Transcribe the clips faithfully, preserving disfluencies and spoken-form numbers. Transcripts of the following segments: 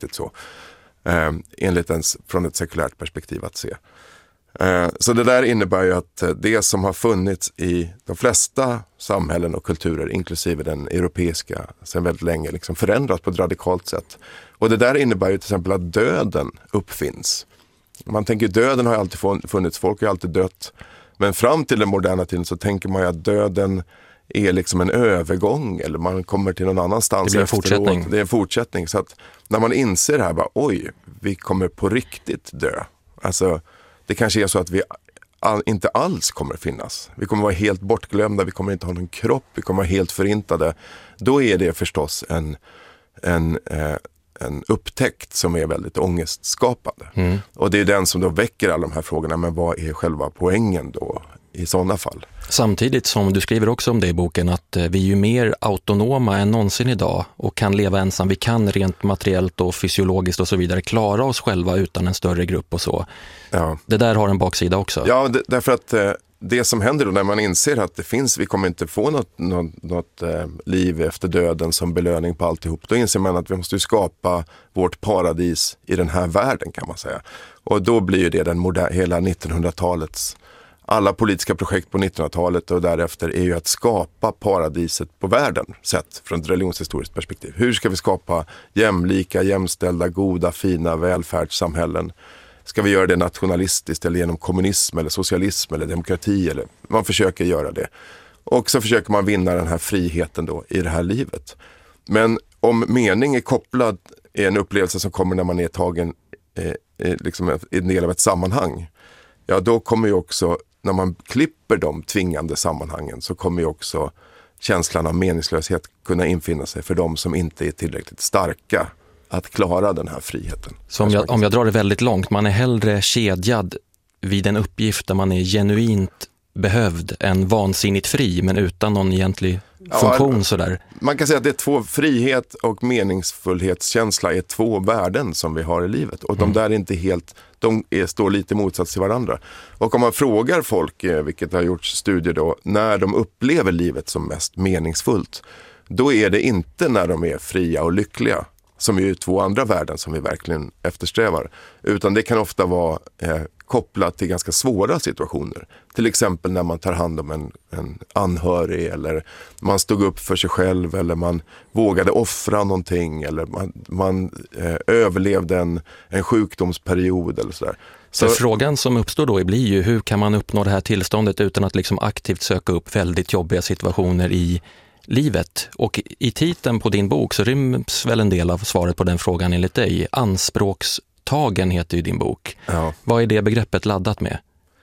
riktigt så. Eh, enligt ens från ett sekulärt perspektiv att se. Eh, så det där innebär ju att det som har funnits i de flesta samhällen och kulturer, inklusive den europeiska, sedan väldigt länge liksom förändras på ett radikalt sätt. Och det där innebär ju till exempel att döden uppfinns. Man tänker döden har ju alltid funnits, folk har ju alltid dött. Men fram till den moderna tiden så tänker man ju att döden är liksom en övergång eller man kommer till någon annanstans. Det blir en fortsättning. Det är en fortsättning. Så att när man inser det här, bara, oj, vi kommer på riktigt dö. Alltså, det kanske är så att vi all, inte alls kommer finnas. Vi kommer vara helt bortglömda, vi kommer inte ha någon kropp, vi kommer vara helt förintade. Då är det förstås en, en, eh, en upptäckt som är väldigt ångestskapande. Mm. Och det är den som då väcker alla de här frågorna, men vad är själva poängen då i sådana fall? Samtidigt som du skriver också om det i boken att vi är ju mer autonoma än någonsin idag och kan leva ensam. Vi kan rent materiellt och fysiologiskt och så vidare klara oss själva utan en större grupp och så. Ja. Det där har en baksida också. Ja, det, därför att eh, det som händer då när man inser att det finns, vi kommer inte få något, något, något eh, liv efter döden som belöning på alltihop. Då inser man att vi måste skapa vårt paradis i den här världen kan man säga. Och då blir ju det den moder- hela nittonhundratalets alla politiska projekt på nittonhundratalet och därefter är ju att skapa paradiset på världen sett från ett religionshistoriskt perspektiv. Hur ska vi skapa jämlika, jämställda, goda, fina välfärdssamhällen? Ska vi göra det nationalistiskt eller genom kommunism eller socialism eller demokrati? Eller man försöker göra det. Och så försöker man vinna den här friheten då i det här livet. Men om mening är kopplad är en upplevelse som kommer när man är tagen eh, liksom i en del av ett sammanhang. Ja, då kommer ju också, när man klipper de tvingande sammanhangen så kommer ju också känslan av meningslöshet kunna infinna sig för de som inte är tillräckligt starka att klara den här friheten. Så om jag, om jag drar det väldigt långt, man är hellre kedjad vid en uppgift där man är genuint behövd än vansinnigt fri men utan någon egentlig funktion ja, sådär. Man kan säga att det är två, frihet och meningsfullhetskänsla är två värden som vi har i livet och mm. de där är inte helt, de är, står lite motsats till varandra. Och om man frågar folk, vilket har gjorts studier då, när de upplever livet som mest meningsfullt, då är det inte när de är fria och lyckliga, som är ju två andra värden som vi verkligen eftersträvar, utan det kan ofta vara eh, kopplat till ganska svåra situationer. Till exempel när man tar hand om en, en anhörig eller man stod upp för sig själv eller man vågade offra någonting eller man, man eh, överlevde en, en sjukdomsperiod eller sådär. Så frågan som uppstår då blir ju hur kan man uppnå det här tillståndet utan att liksom aktivt söka upp väldigt jobbiga situationer i livet? Och i titeln på din bok så ryms väl en del av svaret på den frågan enligt dig. Anspråkstagen heter ju din bok. Ja. Vad är det begreppet laddat med?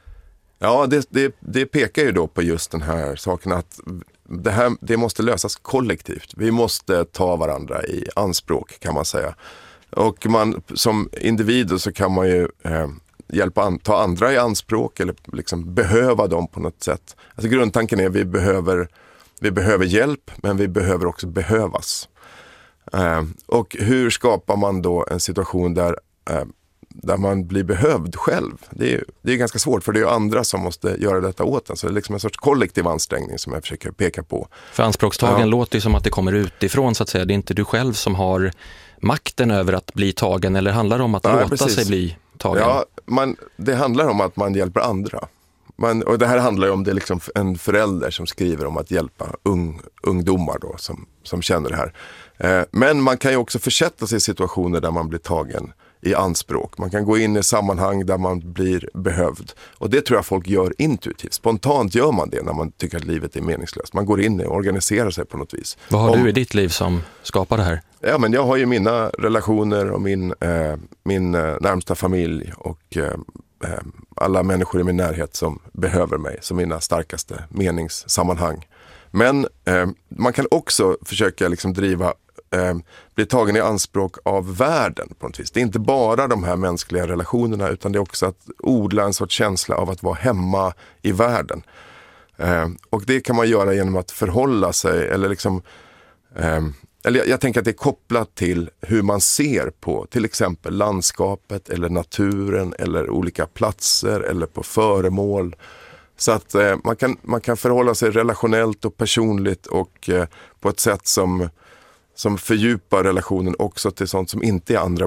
Ja, det, det, det pekar ju då på just den här saken att det, här, det måste lösas kollektivt. Vi måste ta varandra i anspråk kan man säga. Och man, som individer så kan man ju eh, hjälpa an, ta andra i anspråk eller liksom behöva dem på något sätt. Alltså grundtanken är att vi behöver Vi behöver hjälp, men vi behöver också behövas. Eh, och hur skapar man då en situation där, eh, där man blir behövd själv? Det är, det är ganska svårt, för det är ju andra som måste göra detta åt en. Så det är liksom en sorts kollektiv ansträngning som jag försöker peka på. För anspråkstagen ja. låter ju som att det kommer utifrån, så att säga. Det är inte du själv som har makten över att bli tagen, eller handlar det om att Nej, låta precis. sig bli tagen? Ja, man, det handlar om att man hjälper andra. Man, och det här handlar ju om det är liksom en förälder som skriver om att hjälpa ung, ungdomar då, som, som känner det här. Eh, men man kan ju också försätta sig i situationer där man blir tagen i anspråk. Man kan gå in i sammanhang där man blir behövd. Och det tror jag folk gör intuitivt. Spontant gör man det när man tycker att livet är meningslöst. Man går in och organiserar sig på något vis. Vad har om, du i ditt liv som skapar det här? Ja, men jag har ju mina relationer och min, eh, min eh, närmsta familj och eh, alla människor i min närhet som behöver mig som mina starkaste meningssammanhang. Men eh, man kan också försöka liksom driva, eh, bli tagen i anspråk av världen på något vis. Det är inte bara de här mänskliga relationerna, utan det är också att odla en sorts känsla av att vara hemma i världen. Eh, och det kan man göra genom att förhålla sig eller liksom eh, Eller jag, jag tänker att det är kopplat till hur man ser på till exempel landskapet eller naturen eller olika platser eller på föremål. Så att eh, man, kan, man kan förhålla sig relationellt och personligt och eh, på ett sätt som, som fördjupar relationen också till sånt som inte är andra